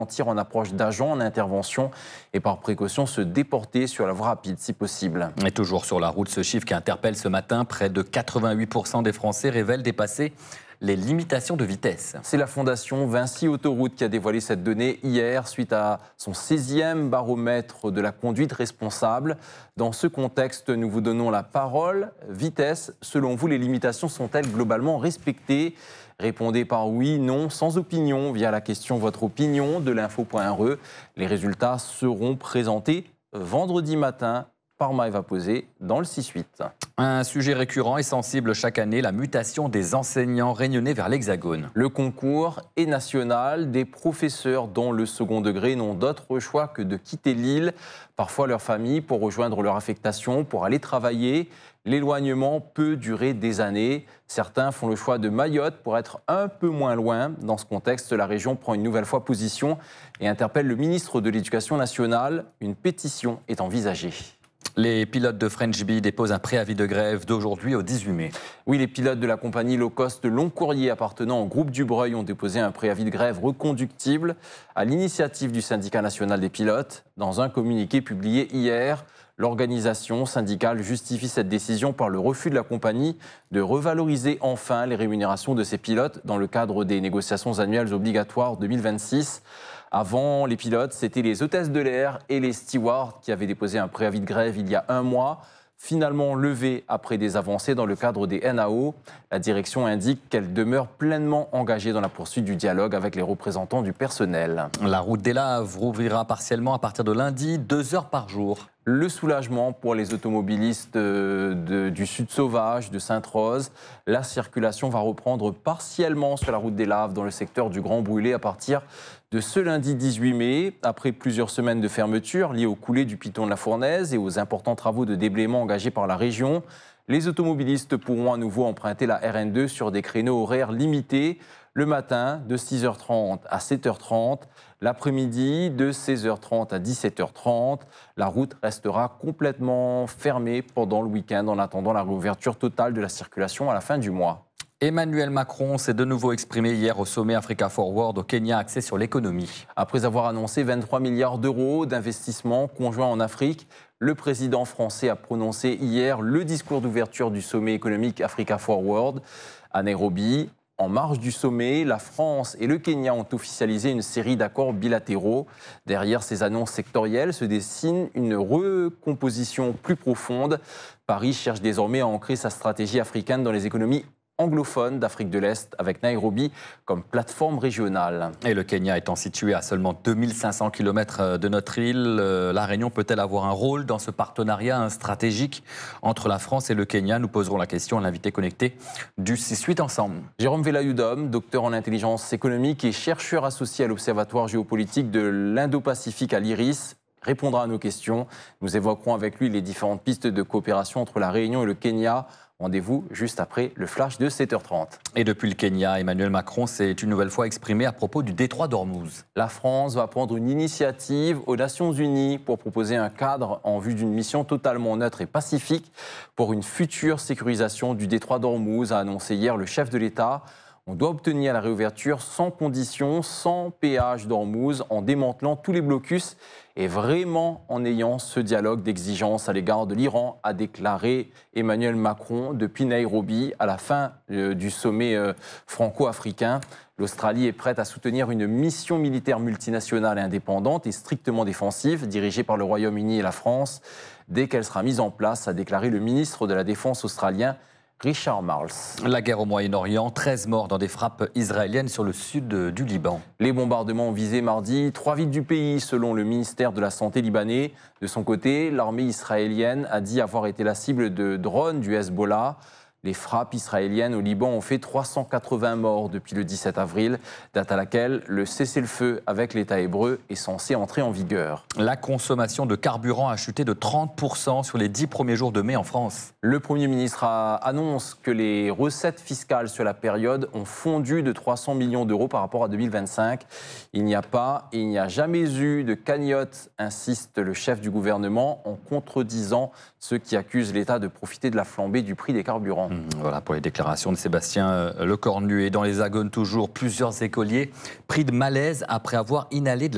ralentir en approche d'agents en intervention et par précaution se déporter sur la voie rapide si possible. Et toujours sur la route, ce chiffre qui interpelle ce matin, près de 88% des Français révèlent dépasser les limitations de vitesse. C'est la fondation Vinci Autoroute qui a dévoilé cette donnée hier suite à son 16e baromètre de la conduite responsable. Dans ce contexte, nous vous donnons la parole. Vitesse, selon vous, les limitations sont-elles globalement respectées ? Répondez par oui, non, sans opinion via la question Votre opinion de l'info.re. Les résultats seront présentés vendredi matin par Maëva Posé dans le 6-8. Un sujet récurrent et sensible chaque année, la mutation des enseignants réunionnais vers l'Hexagone. Le concours est national. Des professeurs dans le second degré n'ont d'autre choix que de quitter l'île, parfois leur famille, pour rejoindre leur affectation, pour aller travailler. L'éloignement peut durer des années. Certains font le choix de Mayotte pour être un peu moins loin. Dans ce contexte, la région prend une nouvelle fois position et interpelle le ministre de l'Éducation nationale. Une pétition est envisagée. Les pilotes de French Bee déposent un préavis de grève d'aujourd'hui au 18 mai. Oui, les pilotes de la compagnie low cost Long Courrier appartenant au groupe Dubreuil ont déposé un préavis de grève reconductible à l'initiative du syndicat national des pilotes. Dans un communiqué publié hier, l'organisation syndicale justifie cette décision par le refus de la compagnie de revaloriser enfin les rémunérations de ses pilotes dans le cadre des négociations annuelles obligatoires 2026. Avant les pilotes, c'était les hôtesses de l'air et les stewards qui avaient déposé un préavis de grève il y a un mois, finalement levé après des avancées dans le cadre des NAO. La direction indique qu'elle demeure pleinement engagée dans la poursuite du dialogue avec les représentants du personnel. La route des Laves rouvrira partiellement à partir de lundi, 2 heures par jour. Le soulagement pour les automobilistes du Sud Sauvage, de Sainte-Rose. La circulation va reprendre partiellement sur la route des Laves dans le secteur du Grand Brûlé à partir de ce lundi 18 mai. Après plusieurs semaines de fermeture liées aux coulées du Piton de la Fournaise et aux importants travaux de déblaiement engagés par la région, les automobilistes pourront à nouveau emprunter la RN2 sur des créneaux horaires limités. Le matin, de 6h30 à 7h30. L'après-midi, de 16h30 à 17h30. La route restera complètement fermée pendant le week-end en attendant la réouverture totale de la circulation à la fin du mois. Emmanuel Macron s'est de nouveau exprimé hier au sommet Africa Forward au Kenya axé sur l'économie. Après avoir annoncé 23 milliards d'euros d'investissements conjoints en Afrique, le président français a prononcé hier le discours d'ouverture du sommet économique Africa Forward à Nairobi. En marge du sommet, la France et le Kenya ont officialisé une série d'accords bilatéraux. Derrière ces annonces sectorielles se dessine une recomposition plus profonde. Paris cherche désormais à ancrer sa stratégie africaine dans les économies anglophones d'Afrique de l'Est, avec Nairobi comme plateforme régionale. Et le Kenya étant situé à seulement 2500 km de notre île, la Réunion peut-elle avoir un rôle dans ce partenariat stratégique entre la France et le Kenya? Nous poserons la question à l'invité connecté du 6-8 ensemble. Jérôme Velayudom, docteur en intelligence économique et chercheur associé à l'Observatoire géopolitique de l'Indo-Pacifique à l'IRIS, répondra à nos questions. Nous évoquerons avec lui les différentes pistes de coopération entre la Réunion et le Kenya. Rendez-vous juste après le flash de 7h30. Et depuis le Kenya, Emmanuel Macron s'est une nouvelle fois exprimé à propos du détroit d'Ormuz. La France va prendre une initiative aux Nations Unies pour proposer un cadre en vue d'une mission totalement neutre et pacifique pour une future sécurisation du détroit d'Ormuz, a annoncé hier le chef de l'État. On doit obtenir la réouverture sans condition, sans péage d'Ormuz, en démantelant tous les blocus et vraiment en ayant ce dialogue d'exigence à l'égard de l'Iran, a déclaré Emmanuel Macron depuis Nairobi à la fin du sommet franco-africain. L'Australie est prête à soutenir une mission militaire multinationale et indépendante et strictement défensive, dirigée par le Royaume-Uni et la France, dès qu'elle sera mise en place, a déclaré le ministre de la Défense australien, Richard Marles. La guerre au Moyen-Orient, 13 morts dans des frappes israéliennes sur le sud du Liban. Les bombardements ont visé mardi 3 villes du pays, selon le ministère de la Santé libanais. De son côté, l'armée israélienne a dit avoir été la cible de drones du Hezbollah. Les frappes israéliennes au Liban ont fait 380 morts depuis le 17 avril, date à laquelle le cessez-le-feu avec l'État hébreu est censé entrer en vigueur. La consommation de carburant a chuté de 30% sur les 10 premiers jours de mai en France. Le Premier ministre annonce que les recettes fiscales sur la période ont fondu de 300 millions d'euros par rapport à 2025. Il n'y a pas et il n'y a jamais eu de cagnotte, insiste le chef du gouvernement, en contredisant ceux qui accusent l'État de profiter de la flambée du prix des carburants. Voilà pour les déclarations de Sébastien Lecornu. Et dans les Agones toujours, plusieurs écoliers pris de malaise après avoir inhalé de la